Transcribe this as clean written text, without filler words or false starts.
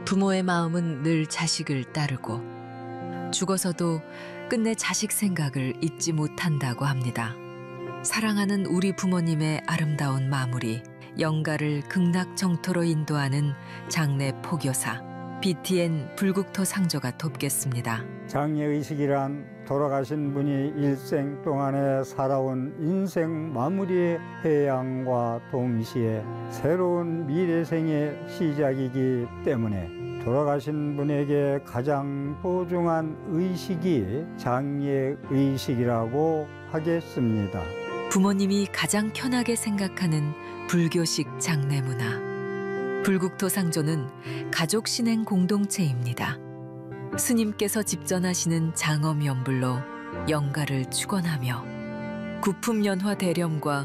부모의 마음은 늘 자식을 따르고 죽어서도 끝내 자식 생각을 잊지 못한다고 합니다. 사랑하는 우리 부모님의 아름다운 마무리, 영가를 극락정토로 인도하는 장례 포교사 BTN 불국토 상조가 돕겠습니다. 장례의식이란 돌아가신 분이 일생 동안에 살아온 인생 마무리의 해양과 동시에 새로운 미래생의 시작이기 때문에 돌아가신 분에게 가장 소중한 의식이 장례의식이라고 하겠습니다. 부모님이 가장 편하게 생각하는 불교식 장례 문화. 불국토 상조는 가족 신행 공동체입니다. 스님께서 집전하시는 장엄 연불로 영가를 축원하며 구품연화 대렴과